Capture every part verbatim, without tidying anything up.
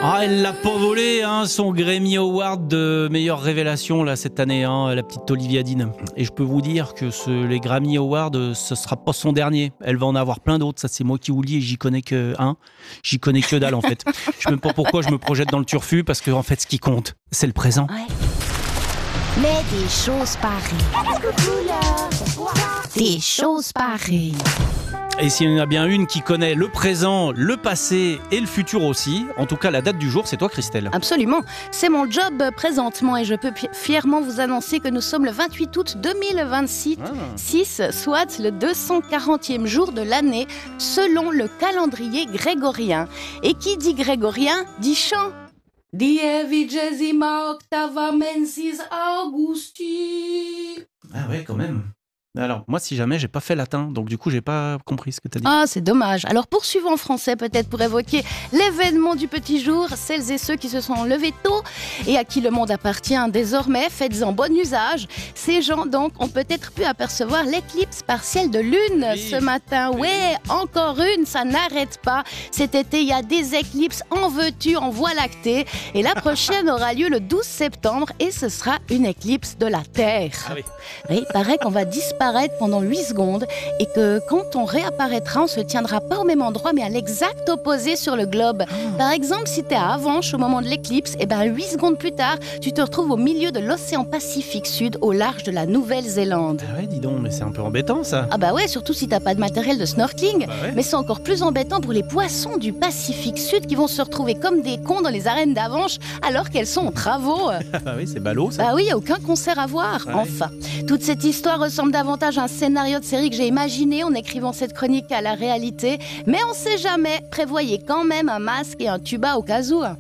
Ah, elle l'a pas volé, hein, son Grammy Award de meilleure révélation là cette année, hein, la petite Olivia Dean. Et je peux vous dire que ce, les Grammy Awards, ce sera pas son dernier. Elle va en avoir plein d'autres. Ça, c'est moi qui vous le dis et j'y connais que un. J'y connais que dalle en fait. Je sais même pas pourquoi je me projette dans le turfu parce que en fait, ce qui compte, c'est le présent. Ouais. Mais des choses pareilles. Des choses pareilles. Et s'il y en a bien une qui connaît le présent, le passé et le futur aussi, en tout cas la date du jour, c'est toi Christelle. Absolument, c'est mon job présentement et je peux fièrement vous annoncer que nous sommes le vingt-huit août deux mille vingt-six, ah. six, soit le deux cent quarantième jour de l'année selon le calendrier grégorien. Et qui dit grégorien dit chant. Die vigesima octava mensis Augusti. Ah ouais, quand même. Alors, moi, si jamais, j'ai pas fait latin, donc du coup, j'ai pas compris ce que t'as dit. Ah, c'est dommage. Alors, poursuivons en français, peut-être, pour évoquer l'événement du petit jour, celles et ceux qui se sont levés tôt et à qui le monde appartient désormais, faites-en bon usage. Ces gens, donc, ont peut-être pu apercevoir l'éclipse partielle de lune oui. ce matin. Oui. Ouais, encore une, ça n'arrête pas. Cet été, il y a des éclipses en veux-tu, en voie lactée. Et la prochaine aura lieu le douze septembre et ce sera une éclipse de la Terre. Ah oui. Oui, il paraît qu'on va disparaître pendant huit secondes et que quand on réapparaîtra, on se tiendra pas au même endroit mais à l'exact opposé sur le globe. Oh. Par exemple, si tu es à Avenches au moment de l'éclipse, et ben huit secondes plus tard, tu te retrouves au milieu de l'océan Pacifique Sud au large de la Nouvelle-Zélande. Ah ouais, dis donc, mais c'est un peu embêtant ça. Ah bah ouais, surtout si t'as pas de matériel de snorkeling. Bah ouais. Mais c'est encore plus embêtant pour les poissons du Pacifique Sud qui vont se retrouver comme des cons dans les arènes d'Avenches alors qu'elles sont en travaux. Ah oui, c'est ballot ça. Ah oui, aucun concert à voir. Ah enfin, oui. Toute cette histoire ressemble davantage à un scénario de série que j'ai imaginé en écrivant cette chronique à la réalité. Mais on sait jamais, prévoyez quand même un masque et un tuba au cas où.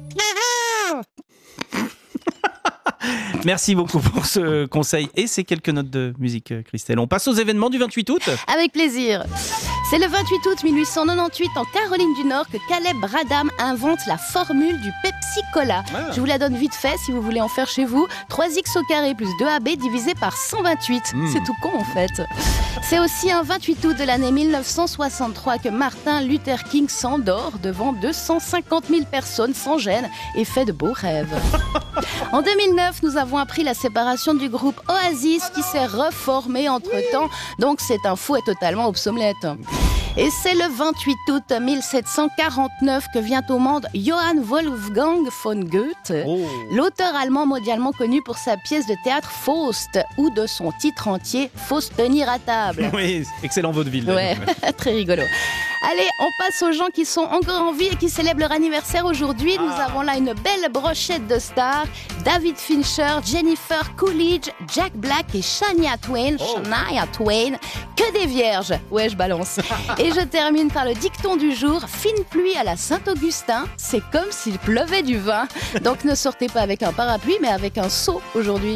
Merci beaucoup pour ce conseil et ces quelques notes de musique, Christelle. On passe aux événements du vingt-huit août. Avec plaisir. C'est le vingt-huit août mille huit cent quatre-vingt-dix-huit en Caroline du Nord que Caleb Bradham invente la formule du Pepsi Cola. Ah. Je vous la donne vite fait si vous voulez en faire chez vous. trois x au carré plus deux a b divisé par cent vingt-huit. Mmh. C'est tout con en fait. C'est aussi un vingt-huit août de l'année mille neuf cent soixante-trois que Martin Luther King s'endort devant deux cent cinquante mille personnes sans gêne et fait de beaux rêves. En deux mille neuf, nous avons appris la séparation du groupe Oasis qui s'est reformé entre-temps. Donc cette info est totalement obsolète. Et c'est le vingt-huit août mille sept cent quarante-neuf que vient au monde Johann Wolfgang von Goethe, oh. l'auteur allemand mondialement connu pour sa pièce de théâtre Faust, ou de son titre entier Faust tenir à table. Oui, excellent vaudeville. Ouais, très rigolo. Allez, on passe aux gens qui sont encore en vie et qui célèbrent leur anniversaire aujourd'hui. Ah. Nous avons là une belle brochette de stars. David Fincher, Jennifer Coolidge, Jack Black et Shania Twain. Oh. Shania Twain. Que des vierges. Ouais, je balance. Et je termine par le dicton du jour. Fine pluie à la Saint-Augustin, c'est comme s'il pleuvait du vin. Donc ne sortez pas avec un parapluie, mais avec un seau aujourd'hui.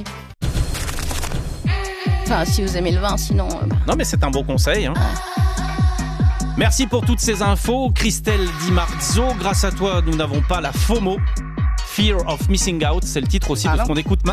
Enfin, si vous aimez le vin, sinon... Euh... Non, mais c'est un bon conseil, hein. Ah. Merci pour toutes ces infos, Christelle Di Marzo. Grâce à toi, nous n'avons pas la FOMO, Fear of Missing Out. C'est le titre aussi ah de non. ce qu'on écoute maintenant.